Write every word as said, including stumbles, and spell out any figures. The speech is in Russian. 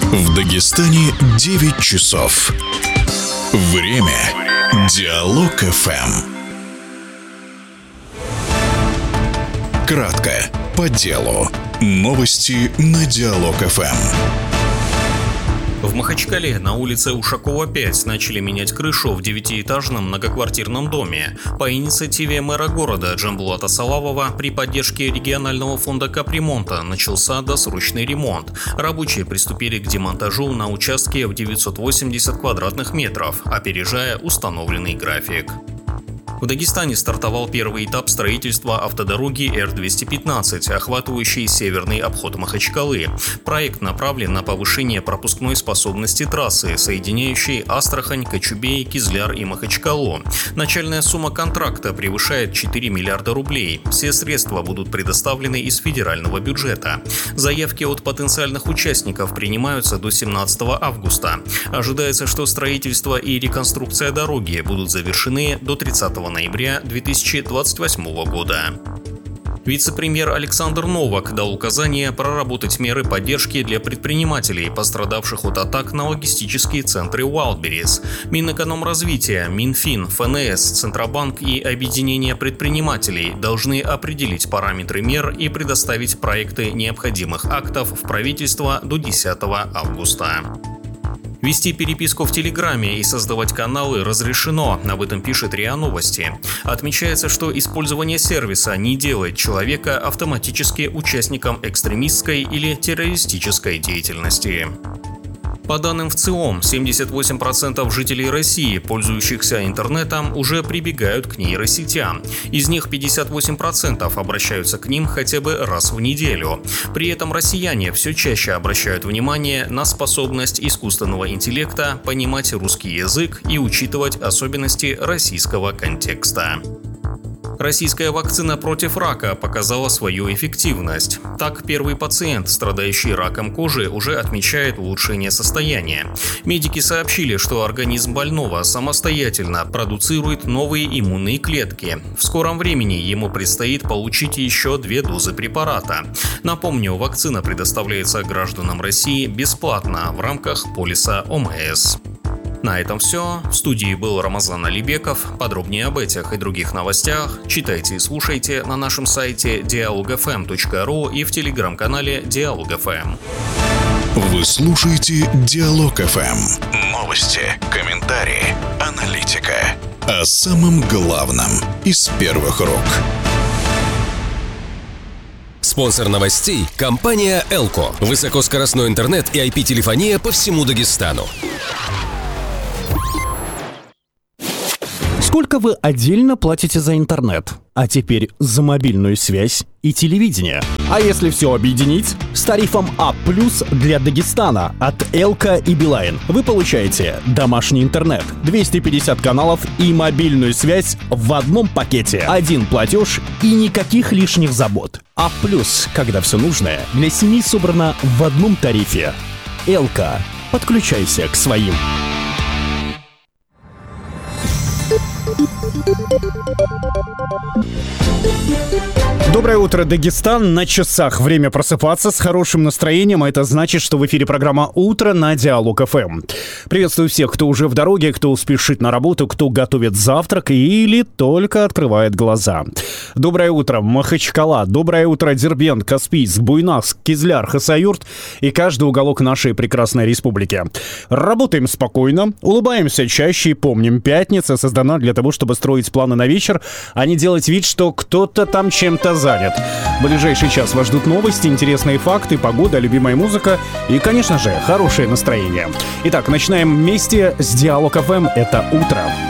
В Дагестане девять часов. Время Диалог эф эм. Кратко, по делу. Новости на Диалог эф эм. В Махачкале на улице Ушакова, пять начали менять крышу в девятиэтажном многоквартирном доме. По инициативе мэра города Джамбулата Салавова при поддержке регионального фонда капремонта начался досрочный ремонт. Рабочие приступили к демонтажу на участке в девятьсот восемьдесят квадратных метров, опережая установленный график. В Дагестане стартовал первый этап строительства автодороги Эр двести пятнадцать, охватывающей северный обход Махачкалы. Проект направлен на повышение пропускной способности трассы, соединяющей Астрахань, Кочубей, Кизляр и Махачкалу. Начальная сумма контракта превышает четыре миллиарда рублей. Все средства будут предоставлены из федерального бюджета. Заявки от потенциальных участников принимаются до семнадцатого августа. Ожидается, что строительство и реконструкция дороги будут завершены до тридцатого ноября две тысячи двадцать восьмого года. Вице-премьер Александр Новак дал указание проработать меры поддержки для предпринимателей, пострадавших от атак на логистические центры Wildberries. Минэкономразвития, Минфин, эф эн эс, Центробанк и Объединение предпринимателей должны определить параметры мер и предоставить проекты необходимых актов в правительство до десятого августа. Вести переписку в Телеграме и создавать каналы разрешено, об этом пишет РИА Новости. Отмечается, что использование сервиса не делает человека автоматически участником экстремистской или террористической деятельности. По данным ВЦИОМ, семьдесят восемь процентов жителей России, пользующихся интернетом, уже прибегают к нейросетям. Из них пятьдесят восемь процентов обращаются к ним хотя бы раз в неделю. При этом россияне все чаще обращают внимание на способность искусственного интеллекта понимать русский язык и учитывать особенности российского контекста. Российская вакцина против рака показала свою эффективность. Так, первый пациент, страдающий раком кожи, уже отмечает улучшение состояния. Медики сообщили, что организм больного самостоятельно продуцирует новые иммунные клетки. В скором времени ему предстоит получить еще две дозы препарата. Напомню, вакцина предоставляется гражданам России бесплатно в рамках полиса о эм эс. На этом все. В студии был Рамазан Алибеков. Подробнее об этих и других новостях читайте и слушайте на нашем сайте диалог эф эм точка ру и в телеграм-канале Диалог эф эм. Вы слушаете Диалог эф эм. Новости, комментарии, аналитика. О самом главном из первых рук. Спонсор новостей – компания Элко. Высокоскоростной интернет и ай пи-телефония по всему Дагестану. Сколько вы отдельно платите за интернет? А теперь за мобильную связь и телевидение. А если все объединить? С тарифом А плюс для Дагестана от Элко и Билайн вы получаете домашний интернет, двести пятьдесят каналов и мобильную связь в одном пакете. Один платеж и никаких лишних забот. А плюс, когда все нужное для семьи собрано в одном тарифе. Элко. Подключайся к своим. Доброе утро, Дагестан. На часах время просыпаться с хорошим настроением, а это значит, что в эфире программа «Утро» на Диалог эф эм. Приветствую всех, кто уже в дороге, кто спешит на работу, кто готовит завтрак или только открывает глаза. Доброе утро, Махачкала. Доброе утро, Дербент, Каспийск, Буйнакск, Кизляр, Хасавюрт и каждый уголок нашей прекрасной республики. Работаем спокойно, улыбаемся чаще и помним, пятница создана для того, чтобы строить планы на вечер, а не делать вид, что кто-то там чем-то занят. В ближайший час вас ждут новости, интересные факты, погода, любимая музыка и, конечно же, хорошее настроение. Итак, начинаем вместе с Диалог эф эм. Это «Утро».